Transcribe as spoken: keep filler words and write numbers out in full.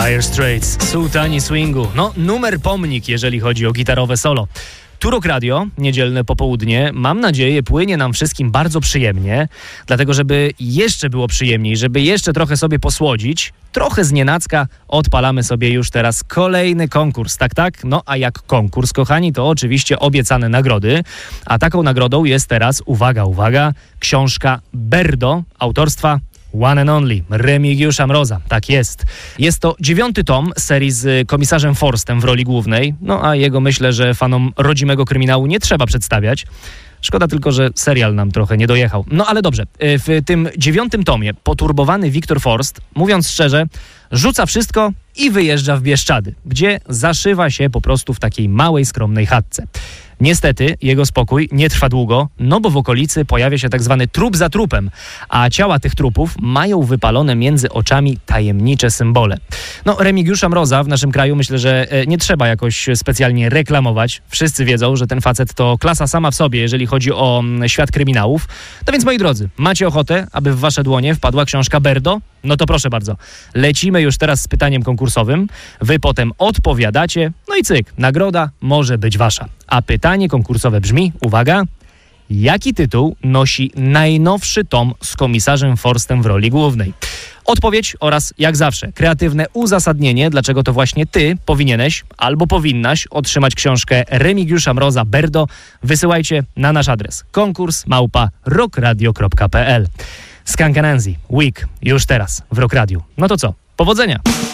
Dire Straits, Sułtani Swingu. No, numer pomnik, jeżeli chodzi o gitarowe solo. Tu Rock Radio, niedzielne popołudnie, mam nadzieję, płynie nam wszystkim bardzo przyjemnie, dlatego żeby jeszcze było przyjemniej, żeby jeszcze trochę sobie posłodzić, trochę znienacka odpalamy sobie już teraz kolejny konkurs, tak, tak? No a jak konkurs, kochani, to oczywiście obiecane nagrody, a taką nagrodą jest teraz, uwaga, uwaga, książka Berdo, autorstwa One and Only, Remigiusza Mroza. Tak jest. Jest to dziewiąty tom serii z komisarzem Forstem w roli głównej, no a jego myślę, że fanom rodzimego kryminału nie trzeba przedstawiać. Szkoda tylko, że serial nam trochę nie dojechał. No ale dobrze, w tym dziewiątym tomie poturbowany Wiktor Forst, mówiąc szczerze, rzuca wszystko i wyjeżdża w Bieszczady, gdzie zaszywa się po prostu w takiej małej, skromnej chatce. Niestety jego spokój nie trwa długo, no bo w okolicy pojawia się tak zwany trup za trupem, a ciała tych trupów mają wypalone między oczami tajemnicze symbole. No, Remigiusza Mroza w naszym kraju myślę, że nie trzeba jakoś specjalnie reklamować. Wszyscy wiedzą, że ten facet to klasa sama w sobie, jeżeli chodzi o świat kryminałów. No więc, moi drodzy, macie ochotę, aby w wasze dłonie wpadła książka Berdo? No to proszę bardzo, lecimy już teraz z pytaniem konkursowym. Wy potem odpowiadacie, no i cyk, nagroda może być wasza. A pytanie konkursowe brzmi, uwaga, jaki tytuł nosi najnowszy tom z komisarzem Forstem w roli głównej? Odpowiedź oraz, jak zawsze, kreatywne uzasadnienie, dlaczego to właśnie ty powinieneś albo powinnaś otrzymać książkę Remigiusza Mroza Berdo, wysyłajcie na nasz adres konkurs małpa rockradio kropka p l. Skank Anansi, Week, już teraz w Rock Radio. No to co? Powodzenia!